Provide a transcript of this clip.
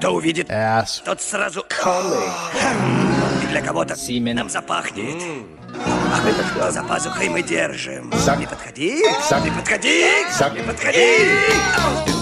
Кто увидит, Ass. тот сразу... И для кого-то Семен. нам запахнет. А за пазухой мы держим. Сак. Не подходи, Сак. не подходи, Сак. не подходи.